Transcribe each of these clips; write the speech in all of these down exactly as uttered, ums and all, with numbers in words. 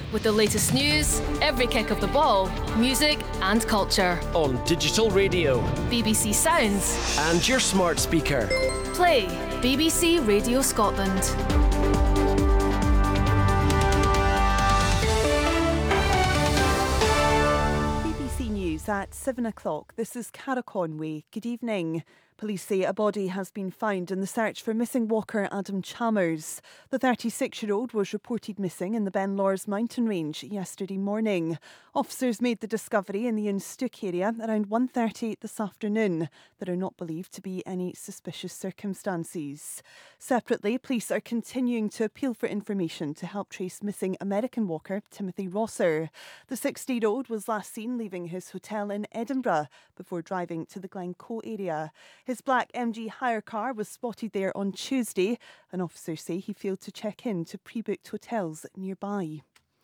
with the latest news, every kick of the ball, music and culture. On digital radio, B B C Sounds, and your smart speaker. Play B B C Radio Scotland. B B C News at seven o'clock. This is Cara Conway. Good evening. Police say a body has been found in the search for missing walker Adam Chalmers. The thirty-six-year-old was reported missing in the Ben Lors mountain range yesterday morning. Officers made the discovery in the Instook area around one thirty this afternoon. There are not believed to be any suspicious circumstances. Separately, police are continuing to appeal for information to help trace missing American walker Timothy Rosser. The sixty-year-old was last seen leaving his hotel in Edinburgh before driving to the Glencoe area. His black M G hire car was spotted there on Tuesday, and officers say he failed to check in to pre-booked hotels nearby.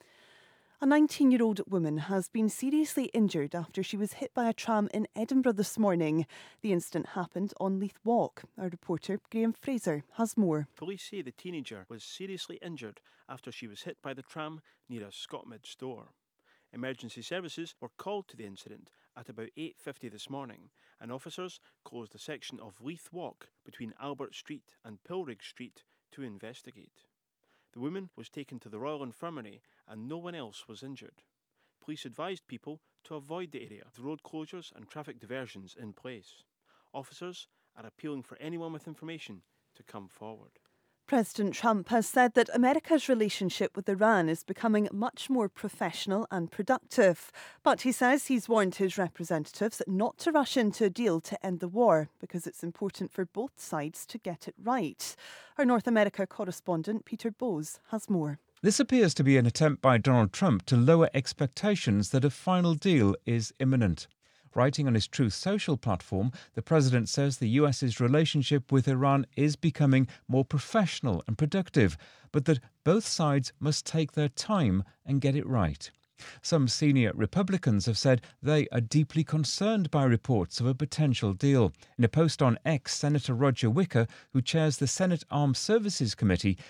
A nineteen-year-old woman has been seriously injured after she was hit by a tram in Edinburgh this morning. The incident happened on Leith Walk. Our reporter Graham Fraser has more. Police say the teenager was seriously injured after she was hit by the tram near a Scotmid store. Emergency services were called to the incident at about eight fifty this morning, and officers closed a section of Leith Walk between Albert Street and Pilrig Street to investigate. The woman was taken to the Royal Infirmary and no one else was injured. Police advised people to avoid the area with road closures and traffic diversions in place. Officers are appealing for anyone with information to come forward. President Trump has said that America's relationship with Iran is becoming much more professional and productive. But he says he's warned his representatives not to rush into a deal to end the war because it's important for both sides to get it right. Our North America correspondent Peter Bowes has more. This appears to be an attempt by Donald Trump to lower expectations that a final deal is imminent. Writing on his Truth Social platform, the president says the U S's relationship with Iran is becoming more professional and productive, but that both sides must take their time and get it right. Some senior Republicans have said they are deeply concerned by reports of a potential deal. In a post on X, Senator Roger Wicker, who chairs the Senate Armed Services Committee,